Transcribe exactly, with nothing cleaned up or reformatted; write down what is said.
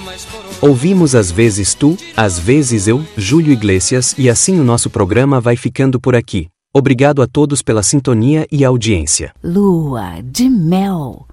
Ouvimos às vezes tu, às vezes eu, Júlio Iglesias, e assim o nosso programa vai ficando por aqui. Obrigado a todos pela sintonia e audiência. Lua de mel.